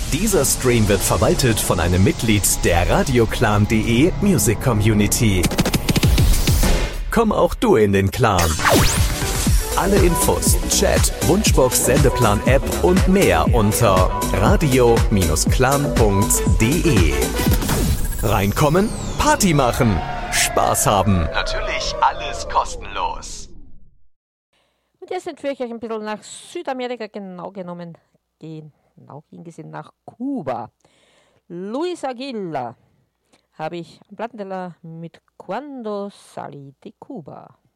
Dieser Stream wird verwaltet von einem Mitglied der radioclan.de Music Community. Komm auch du in den Clan. Alle Infos, Chat, Wunschbox, Sendeplan-App und mehr unter radio-clan.de. Reinkommen, Party machen, Spaß haben. Natürlich alles kostenlos. Und jetzt entführe ich euch ein bisschen nach Südamerika, genau hingesehen nach Kuba. Luis Aguilar habe ich am Plattenteller mit Cuando Salí de Cuba.